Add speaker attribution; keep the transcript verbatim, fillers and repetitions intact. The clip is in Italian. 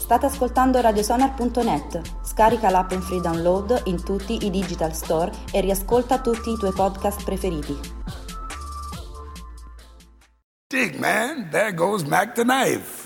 Speaker 1: State ascoltando radiosonar punto net. Scarica l'app in free download in tutti i digital store e riascolta tutti i tuoi podcast preferiti.
Speaker 2: Dig, man, there goes Mac the knife.